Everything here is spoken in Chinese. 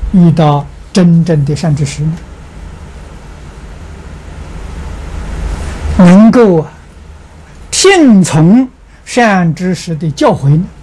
遇到真正的善知识呢？能够听从善知识的教诲呢？